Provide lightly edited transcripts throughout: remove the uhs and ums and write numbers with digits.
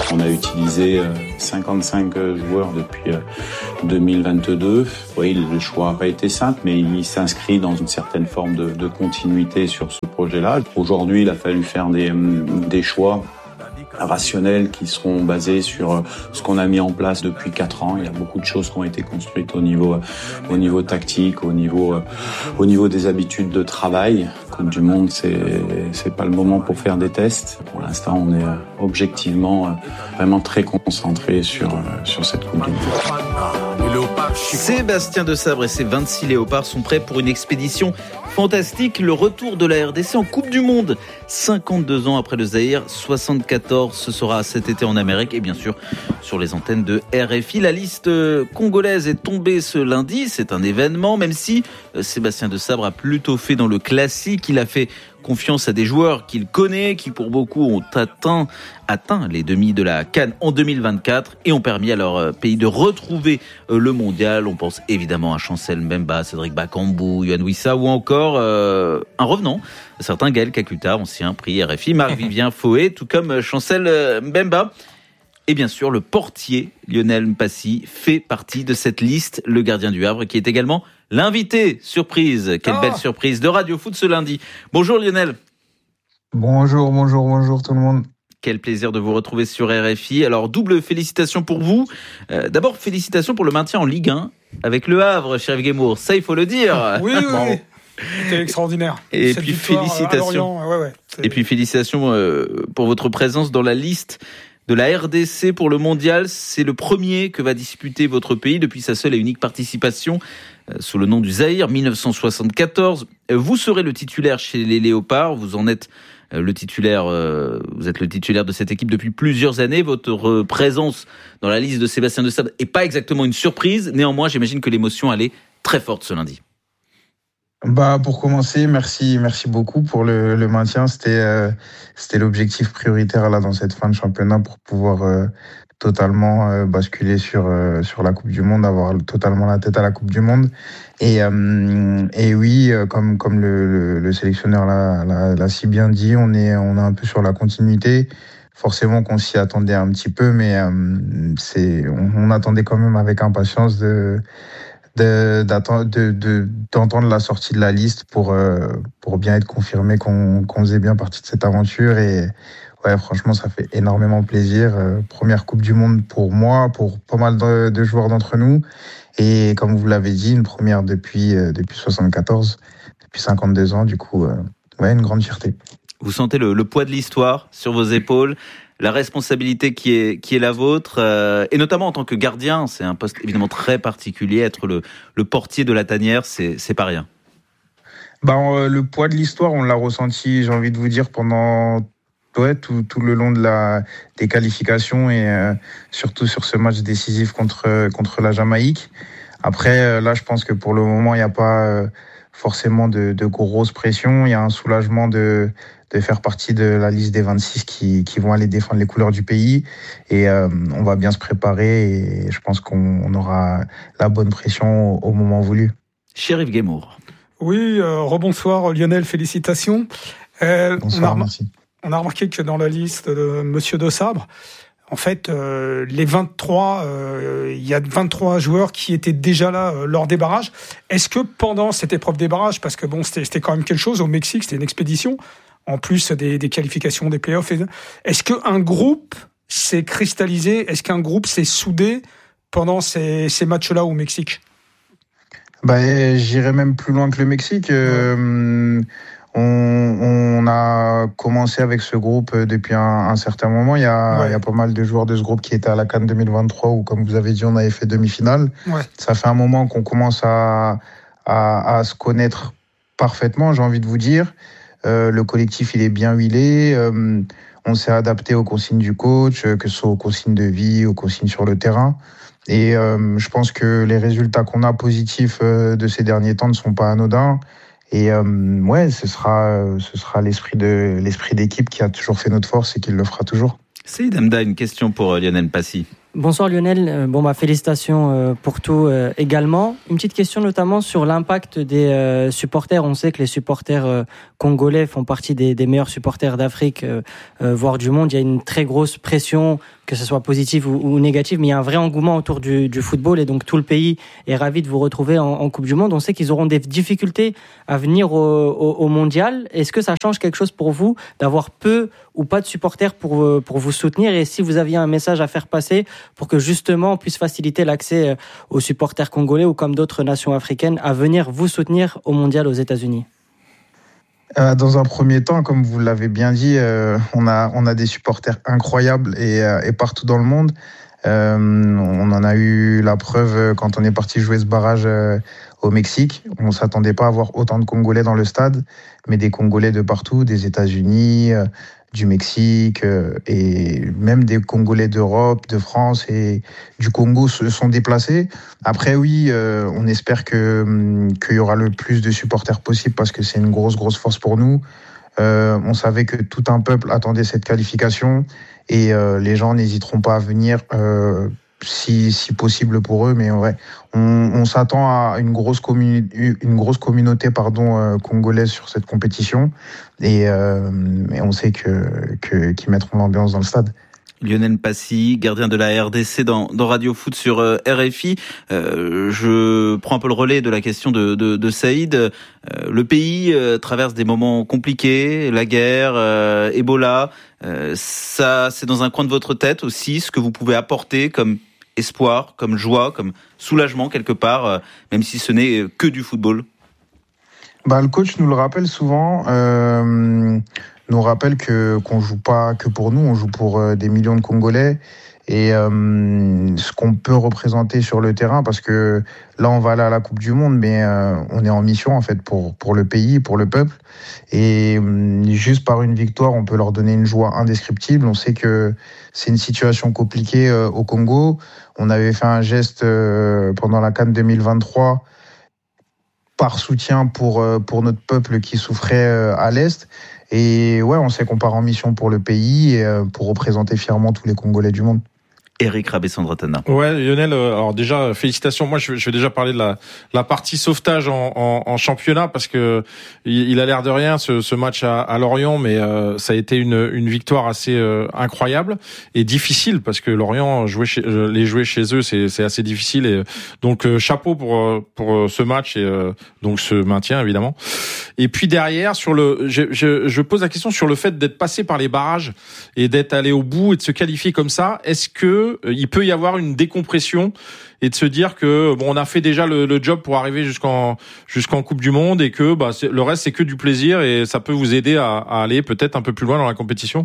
On a utilisé 55 joueurs depuis 2022. Oui, le choix n'a pas été simple, mais il s'inscrit dans une certaine forme de continuité sur ce projet-là. Aujourd'hui, il a fallu faire des choix rationnels qui seront basés sur ce qu'on a mis en place depuis 4 ans. Il y a beaucoup de choses qui ont été construites au niveau tactique, au niveau des habitudes de travail. Coupe du Monde, c'est pas le moment pour faire des tests. Pour l'instant, on est objectivement vraiment très concentré sur cette Coupe du Monde. Sébastien Desabre et ses 26 léopards sont prêts pour une expédition fantastique. Le retour de la RDC en Coupe du Monde. 52 ans après le Zaïre, 74, ce sera cet été en Amérique et bien sûr sur les antennes de RFI. La liste congolaise est tombée ce lundi. C'est un événement, même si Sébastien Desabre a plutôt fait dans le classique. Il a fait confiance à des joueurs qu'il connaît, qui pour beaucoup ont atteint les demi de la CAN en 2024 et ont permis à leur pays de retrouver le mondial. On pense évidemment à Chancel Mbemba, Cédric Bakambu, Yohan Wissa ou encore un revenant, certain Gaël Kakuta, ancien prix RFI, Marc-Vivien Foé, tout comme Chancel Mbemba. Et bien sûr, le portier Lionel Mpassi fait partie de cette liste, le gardien du Havre, qui est également l'invité surprise. Quelle belle surprise de Radio Foot ce lundi. Bonjour Lionel. Bonjour tout le monde. Quel plaisir de vous retrouver sur RFI. Alors, double félicitations pour vous. D'abord, félicitations pour le maintien en Ligue 1 avec le Havre, Chérif Guémour. Ça, il faut le dire. Oui. C'était extraordinaire. Et puis félicitations. Et puis félicitations pour votre présence dans la liste de la RDC pour le mondial. C'est le premier que va disputer votre pays depuis sa seule et unique participation sous le nom du Zaïre, 1974. Vous serez le titulaire chez les Léopards. Vous en êtes le titulaire. Vous êtes le titulaire de cette équipe depuis plusieurs années. Votre présence dans la liste de Sébastien Desabre n'est pas exactement une surprise. Néanmoins, j'imagine que l'émotion elle est très forte ce lundi. Pour commencer, merci beaucoup pour le maintien. C'était l'objectif prioritaire là dans cette fin de championnat pour pouvoir totalement basculer sur la Coupe du Monde, avoir totalement la tête à la Coupe du Monde. Et oui, comme le sélectionneur l'a si bien dit, on est un peu sur la continuité. Forcément qu'on s'y attendait un petit peu, mais on attendait quand même avec impatience d'entendre la sortie de la liste pour bien être confirmé qu'on faisait bien partie de cette aventure. Et ouais, franchement, ça fait énormément plaisir. Première Coupe du Monde pour moi, pour pas mal de joueurs d'entre nous. Et comme vous l'avez dit, une première depuis 74, depuis 52 ans. Du coup, une grande fierté. Vous sentez le poids de l'histoire sur vos épaules, la responsabilité qui est la vôtre, et notamment en tant que gardien, c'est un poste évidemment très particulier. Être le portier de la tanière, c'est pas rien. Le poids de l'histoire, on l'a ressenti, j'ai envie de vous dire, pendant tout le long des qualifications et surtout sur ce match décisif contre la Jamaïque. Après, là, je pense que pour le moment, il n'y a pas forcément de grosse pression. Il y a un soulagement de faire partie de la liste des 26 qui vont aller défendre les couleurs du pays. Et on va bien se préparer et je pense qu'on aura la bonne pression au moment voulu. Chérif Guémour. Oui, rebonsoir Lionel, félicitations. Bonsoir, merci. On a remarqué que dans la liste de Monsieur Desabre, en fait, les 23, il y a 23 joueurs qui étaient déjà là lors des barrages. Est-ce que pendant cette épreuve des barrages, parce que c'était quand même quelque chose au Mexique, c'était une expédition, en plus des qualifications, des playoffs, est-ce qu'un groupe s'est cristallisé, est-ce qu'un groupe s'est soudé pendant ces matchs-là au Mexique ? J'irais même plus loin que le Mexique. On a commencé avec ce groupe depuis un certain moment. Il y a pas mal de joueurs de ce groupe qui étaient à la CAN 2023 où, comme vous avez dit, on avait fait demi-finale. Ouais. Ça fait un moment qu'on commence à se connaître parfaitement, j'ai envie de vous dire. Le collectif, il est bien huilé. On s'est adapté aux consignes du coach, que ce soit aux consignes de vie, aux consignes sur le terrain. Et je pense que les résultats qu'on a positifs de ces derniers temps ne sont pas anodins. Et ce sera l'esprit d'équipe qui a toujours fait notre force et qui le fera toujours. Saïd Hamda, une question pour Lionel Mpassi. Bonsoir Lionel, félicitations pour tout également. Une petite question notamment sur l'impact des supporters. On sait que les supporters Congolais font partie des meilleurs supporters d'Afrique, voire du monde. Il y a une très grosse pression, que ce soit positive ou négative, mais il y a un vrai engouement autour du football et donc tout le pays est ravi de vous retrouver en Coupe du Monde. On sait qu'ils auront des difficultés à venir au Mondial. Est-ce que ça change quelque chose pour vous d'avoir peu ou pas de supporters pour vous soutenir, et si vous aviez un message à faire passer pour que justement on puisse faciliter l'accès aux supporters congolais ou comme d'autres nations africaines à venir vous soutenir au Mondial aux États-Unis? Dans un premier temps, comme vous l'avez bien dit, on a des supporters incroyables et partout dans le monde. On en a eu la preuve quand on est parti jouer ce barrage au Mexique. On s'attendait pas à avoir autant de Congolais dans le stade, mais des Congolais de partout, des États-Unis, du Mexique et même des Congolais d'Europe, de France et du Congo se sont déplacés. Après oui, on espère qu'il y aura le plus de supporters possible parce que c'est une grosse force pour nous. On savait que tout un peuple attendait cette qualification et les gens n'hésiteront pas à venir si possible pour eux. Mais ouais, on s'attend à une grosse communauté congolaise sur cette compétition et on sait qu'ils mettront l'ambiance dans le stade. Lionel Passy, gardien de la RDC dans Radio Foot sur RFI. Je prends un peu le relais de la question de Saïd. Le pays traverse des moments compliqués, la guerre, Ebola. Ça, c'est dans un coin de votre tête aussi, ce que vous pouvez apporter comme espoir, comme joie, comme soulagement quelque part, même si ce n'est que du football. Le coach nous le rappelle souvent. Nous rappelle qu'on joue pas que pour nous, on joue pour des millions de Congolais et ce qu'on peut représenter sur le terrain, parce que là on va aller à la Coupe du Monde, mais on est en mission en fait pour le pays, pour le peuple, et juste par une victoire on peut leur donner une joie indescriptible. On sait que c'est une situation compliquée au Congo. On avait fait un geste pendant la CAN 2023 par soutien pour notre peuple qui souffrait à l'Est. Et ouais, on sait qu'on part en mission pour le pays et pour représenter fièrement tous les Congolais du monde. Eric Rabé-Sandratana. Ouais, Lionel, alors déjà, félicitations. Moi, je vais déjà parler de la partie sauvetage en championnat, parce que il a l'air de rien, ce match à Lorient, mais ça a été une victoire assez incroyable et difficile, parce que Lorient, jouer chez eux, c'est assez difficile, et donc chapeau pour ce match et donc ce maintien, évidemment. Et puis derrière, je pose la question sur le fait d'être passé par les barrages et d'être allé au bout et de se qualifier comme ça. Est-ce que il peut y avoir une décompression et de se dire que on a fait déjà le job pour arriver jusqu'en Coupe du Monde, et que le reste c'est que du plaisir, et ça peut vous aider à aller peut-être un peu plus loin dans la compétition?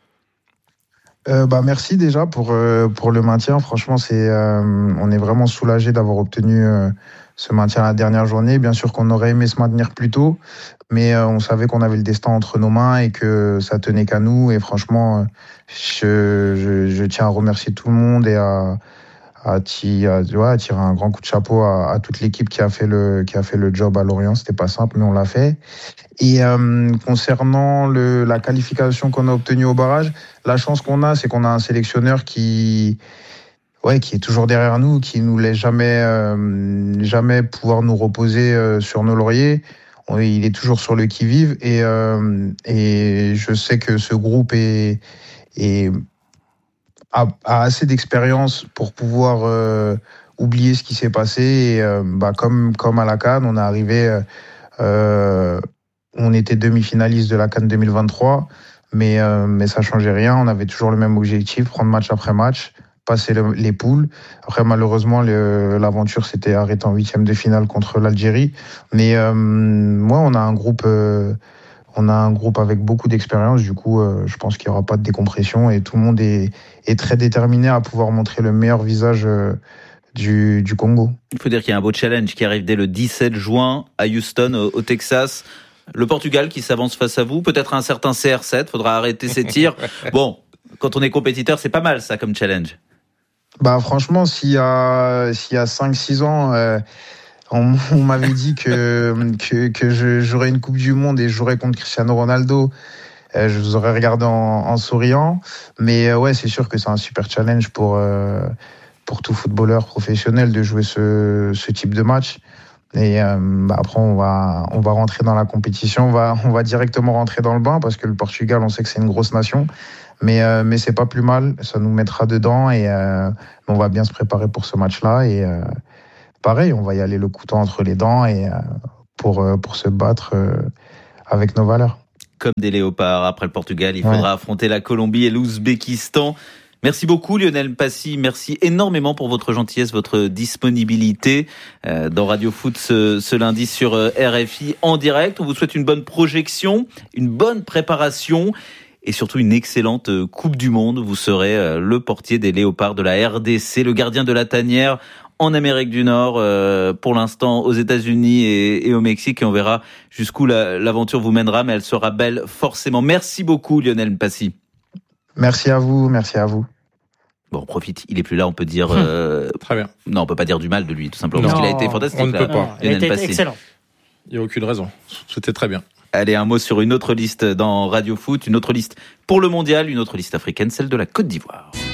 Merci déjà pour le maintien. Franchement, on est vraiment soulagé d'avoir obtenu ce maintien à la dernière journée. Bien sûr qu'on aurait aimé se maintenir plus tôt, mais on savait qu'on avait le destin entre nos mains et que ça tenait qu'à nous. Et franchement, je tiens à remercier tout le monde et à tirer un grand coup de chapeau à toute l'équipe qui a fait le job à Lorient. C'était pas simple, mais on l'a fait. Et concernant la qualification qu'on a obtenue au barrage, la chance qu'on a, c'est qu'on a un sélectionneur qui est toujours derrière nous, qui nous laisse jamais pouvoir nous reposer sur nos lauriers. Il est toujours sur le qui-vive, et je sais que ce groupe a assez d'expérience pour pouvoir oublier ce qui s'est passé. Et comme à la CAN, on est arrivé, on était demi-finaliste de la CAN 2023, mais ça changeait rien. On avait toujours le même objectif, prendre match après match, passer les poules. Après, malheureusement, l'aventure s'était arrêtée en 8e de finale contre l'Algérie. Mais moi, on a un groupe avec beaucoup d'expérience. Du coup, je pense qu'il n'y aura pas de décompression, et tout le monde est très déterminé à pouvoir montrer le meilleur visage du Congo. Il faut dire qu'il y a un beau challenge qui arrive dès le 17 juin à Houston, au Texas. Le Portugal qui s'avance face à vous, peut-être un certain CR7, faudra arrêter ses tirs. Bon, quand on est compétiteur, c'est pas mal ça comme challenge. Franchement, s'il y a 5-6 ans, on m'avait dit que j'aurais une Coupe du Monde et je jouerais contre Cristiano Ronaldo, je vous aurais regardé en souriant. Mais ouais, c'est sûr que c'est un super challenge pour tout footballeur professionnel de jouer ce type de match. Et après, on va rentrer dans la compétition. On va directement rentrer dans le bain parce que le Portugal, on sait que c'est une grosse nation. Mais c'est pas plus mal. Ça nous mettra dedans et on va bien se préparer pour ce match-là. Et pareil, on va y aller le couteau entre les dents et pour se battre avec nos valeurs. Comme des léopards, après le Portugal, il faudra affronter la Colombie et l'Ouzbékistan. Merci beaucoup Lionel Mpassi, merci énormément pour votre gentillesse, votre disponibilité dans Radio Foot ce lundi sur RFI en direct. On vous souhaite une bonne projection, une bonne préparation et surtout une excellente Coupe du Monde. Vous serez le portier des léopards de la RDC, le gardien de la tanière en Amérique du Nord, pour l'instant aux États-Unis et au Mexique, et on verra jusqu'où l'aventure vous mènera, mais elle sera belle forcément. Merci beaucoup Lionel Mpassi. Merci à vous. Bon, on profite, il est plus là, on peut dire... Très bien. Non, on peut pas dire du mal de lui, tout simplement, parce qu'il a été fantastique. On ne peut pas. Il a été excellent. Il n'y a aucune raison. C'était très bien. Allez, un mot sur une autre liste dans Radio Foot, une autre liste pour le mondial, une autre liste africaine, celle de la Côte d'Ivoire.